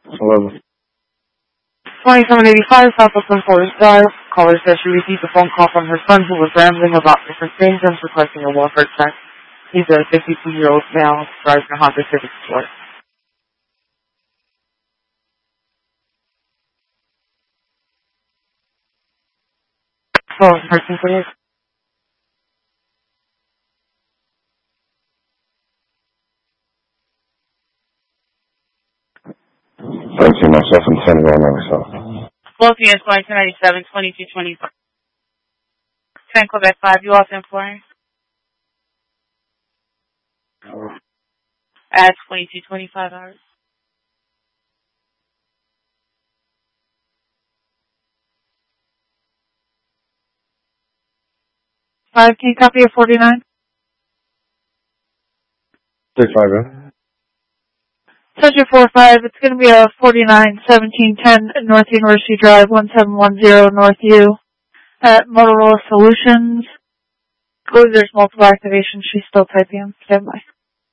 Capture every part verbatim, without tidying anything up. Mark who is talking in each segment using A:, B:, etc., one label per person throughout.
A: Hello.
B: twenty-seven eighty-five Southwestern Forest Drive. Caller says she received a phone call from her son who was rambling about different things and requesting a welfare check. He's a fifty-two-year-old male, drives a Honda Civic Sport. Phone person, please.
A: I see myself in ten going on myself.
B: Lothian, twenty-two ninety-seven, twenty-two twenty-five. ten Quebec five, you off in Florence? At twenty-two twenty-five hours. five, can you copy a forty-nine?
A: six five zero.
B: Subject four five, it's going to be a forty-nine seventeen ten North University Drive, one seven one zero North U at Motorola Solutions. I believe there's multiple activations. She's still typing. Stand by.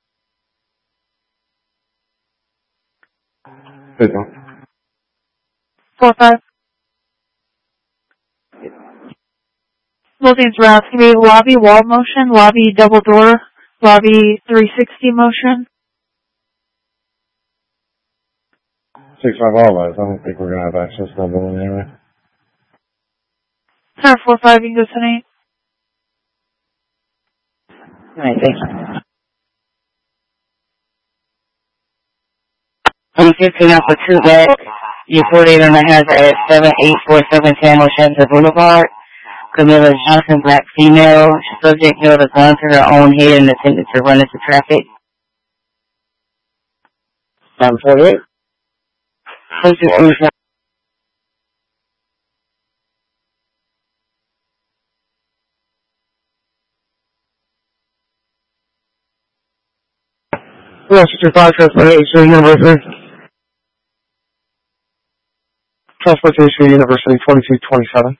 B: four five. Lothian's route. It's going to be lobby wall motion, lobby double door, lobby three sixty motion.
A: six five all of us. I don't think we're going to have access to that building anyway.
B: Sir, four five, you can go to eight.
C: Alright, thank you. I'm fifteen out for two back. Your coordinator has at seven eight four seven ten Oceana Boulevard. Camilla Johnson, black female. Subject held a gun to her own head and attempted to run into traffic. seven forty-eight. Subject was
A: Yes, it's your five Transportation University. Transportation University, twenty-two twenty-seven.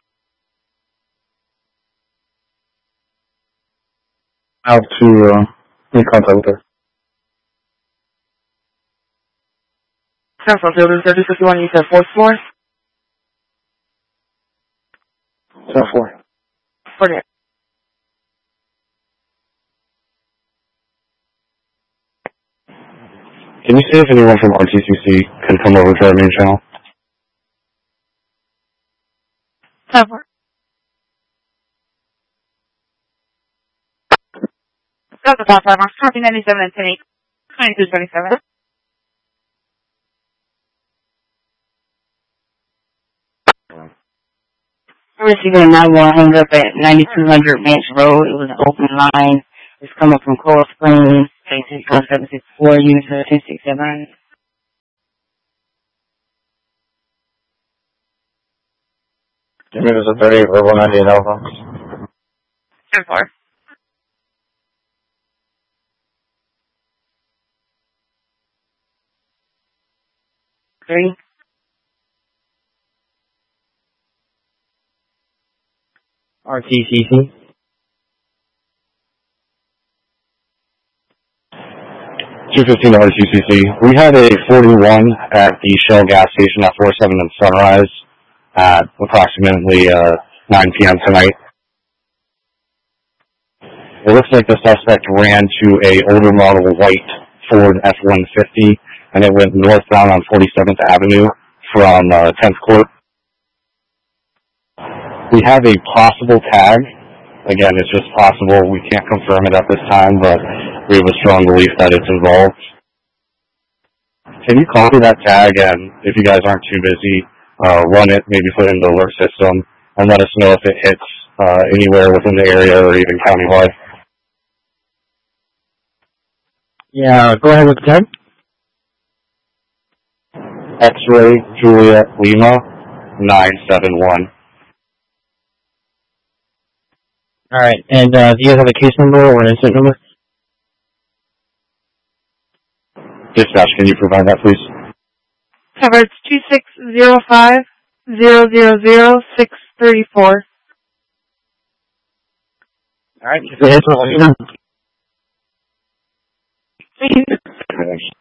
A: I have to uh, make contact with her.
B: Central Building thirty fifty-one, you said fourth floor?
A: ten four.
B: forty-eight.
A: Can you see if anyone from R T C C can come over to our main channel?
B: ten four. That's the top five. I'm copy ninety-seven and ten eight. twenty-two twenty-seven.
C: I received a nine one hung up at ninety-two hundred Bench Road. It was an open line. It's coming from Coral Springs, six one seven six four, unit ten six seven.
A: Give me this a thirty-eight, verbal ninety-eight alpha.
B: ten four.
C: Three. R T C C.
A: two fifteen R T C C. We had a forty-one at the Shell gas station at four seven and Sunrise at approximately uh, nine p.m. tonight. It looks like the suspect ran to a older model white Ford F one fifty, and it went northbound on forty-seventh Avenue from uh, tenth Court. We have a possible tag. Again, it's just possible. We can't confirm it at this time, but we have a strong belief that it's involved. Can you copy that tag, and if you guys aren't too busy, uh, run it, maybe put it in the alert system, and let us know if it hits uh, anywhere within the area or even countywide?
C: Yeah, go ahead with the tag.
A: X-Ray Juliet Lima nine seven one.
C: Alright, and uh, do you guys have a case number or an incident number?
A: Dispatch, can you provide that, please?
B: Cover, it's two six zero five zero zero zero six three four.
C: Alright, if it hits, I'll let you know.
B: Thank you.